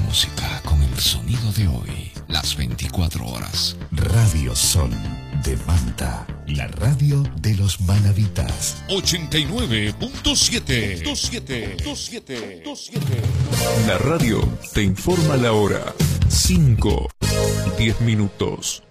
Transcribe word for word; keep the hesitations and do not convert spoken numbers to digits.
música con el sonido de hoy, las veinticuatro horas. Radio Sol de Manta, la radio de los manavitas. ochenta y nueve punto siete. La radio te informa la hora. cinco, diez minutos.